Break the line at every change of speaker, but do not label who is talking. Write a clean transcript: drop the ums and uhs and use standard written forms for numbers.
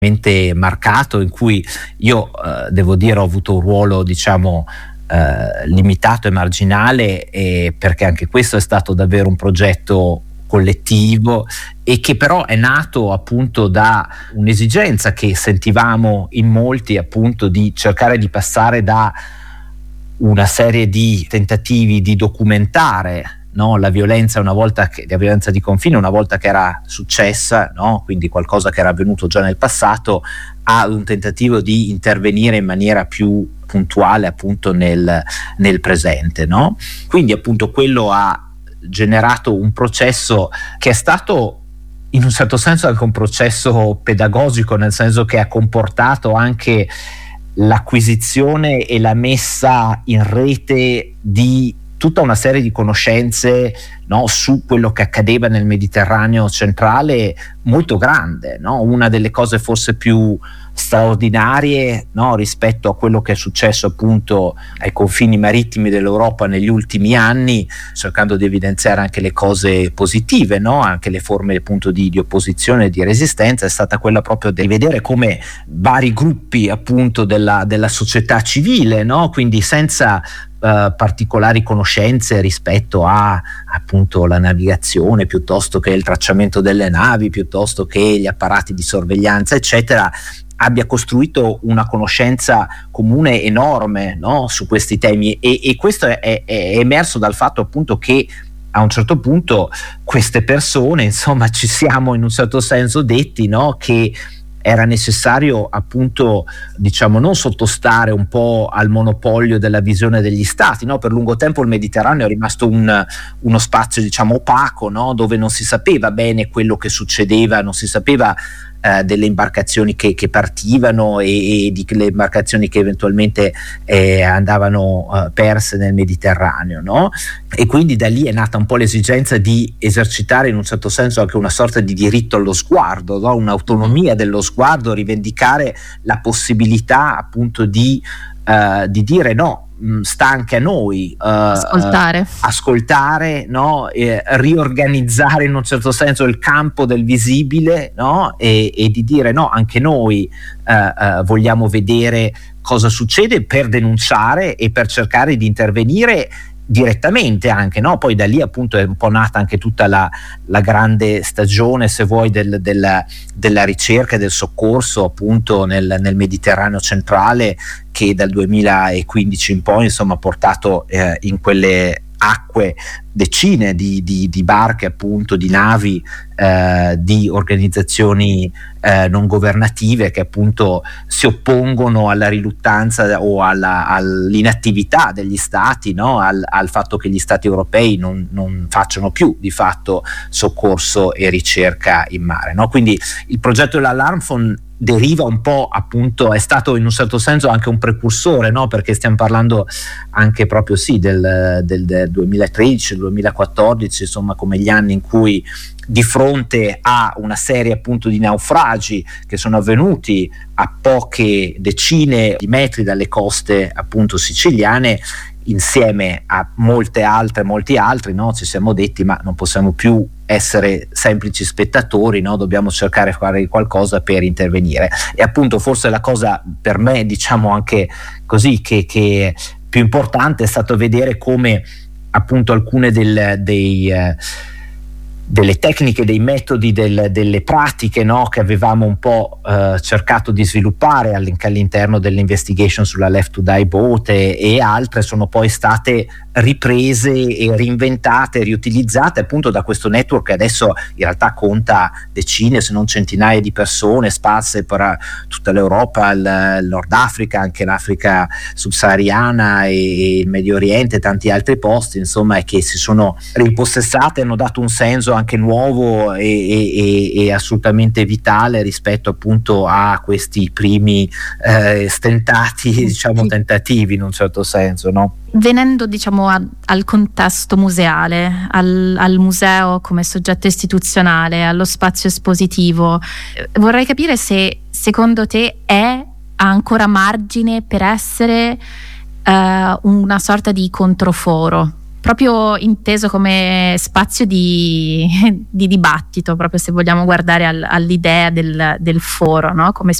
marcato, in cui io devo dire ho avuto un ruolo limitato e marginale, perché anche questo è stato davvero un progetto collettivo e che però è nato appunto da un'esigenza che sentivamo in molti, appunto di cercare di passare da una serie di tentativi di documentare, no, la violenza di confine una volta che era successa, no, quindi qualcosa che era avvenuto già nel passato, a un tentativo di intervenire in maniera più puntuale appunto nel presente, no? Quindi appunto quello ha generato un processo che è stato in un certo senso anche un processo pedagogico, nel senso che ha comportato anche l'acquisizione e la messa in rete di tutta una serie di conoscenze, no, su quello che accadeva nel Mediterraneo centrale, molto grande, no? Una delle cose forse più straordinarie, no, rispetto a quello che è successo appunto ai confini marittimi dell'Europa negli ultimi anni, cercando di evidenziare anche le cose positive, no, anche le forme appunto di opposizione e di resistenza, è stata quella proprio di vedere come vari gruppi appunto della società civile, no, quindi senza particolari conoscenze rispetto a appunto la navigazione, piuttosto che il tracciamento delle navi, piuttosto che gli apparati di sorveglianza eccetera, abbia costruito una conoscenza comune enorme, no, su questi temi, e questo è emerso dal fatto appunto che a un certo punto queste persone, insomma, ci siamo in un certo senso detti, no, che era necessario appunto non sottostare un po' al monopolio della visione degli stati, no? Per lungo tempo il Mediterraneo è rimasto uno spazio opaco, no? Dove non si sapeva bene quello che succedeva, non si sapeva delle imbarcazioni che partivano e di le imbarcazioni che eventualmente andavano perse nel Mediterraneo, no? E quindi da lì è nata un po' l'esigenza di esercitare in un certo senso anche una sorta di diritto allo sguardo, no? Un'autonomia dello sguardo, rivendicare la possibilità appunto di dire no, sta anche a noi ascoltare, no? Riorganizzare in un certo senso il campo del visibile, no? E di dire no, anche noi vogliamo vedere cosa succede per denunciare e per cercare di intervenire direttamente anche, no? Poi da lì appunto è un po' nata anche tutta la grande stagione, se vuoi, della ricerca e del soccorso appunto nel Mediterraneo centrale, che dal 2015 in poi insomma ha portato in quelle acque decine di barche, appunto di navi, di organizzazioni non governative che appunto si oppongono alla riluttanza o all'inattività degli stati, no? al fatto che gli stati europei non facciano più di fatto soccorso e ricerca in mare, no? Quindi il progetto dell'Alarm Phone deriva un po', appunto, è stato in un certo senso anche un precursore, no? Perché stiamo parlando anche proprio del 2013-2014, insomma, come gli anni in cui di fronte a una serie appunto di naufragi che sono avvenuti a poche decine di metri dalle coste appunto siciliane, insieme a molti altri, no? Ci siamo detti ma non possiamo più essere semplici spettatori, no? Dobbiamo cercare di fare qualcosa per intervenire. E appunto forse la cosa per me anche così che più importante è stato vedere come appunto alcune delle tecniche, dei metodi, delle pratiche, no, che avevamo un po' cercato di sviluppare all'interno dell'investigation sulla Left to Die boat e altre, sono poi state riprese e reinventate, riutilizzate appunto da questo network che adesso in realtà conta decine se non centinaia di persone sparse per tutta l'Europa, il Nord Africa, anche l'Africa subsahariana e il Medio Oriente e tanti altri posti, insomma, e che si sono rimpossessate, hanno dato un senso anche nuovo e assolutamente vitale rispetto appunto a questi primi stentati tentativi in un certo senso, no?
Venendo al contesto museale, al museo come soggetto istituzionale, allo spazio espositivo, vorrei capire se secondo te ha ancora margine per essere una sorta di controforo proprio inteso come spazio di dibattito, proprio se vogliamo guardare all'idea del foro, no? Come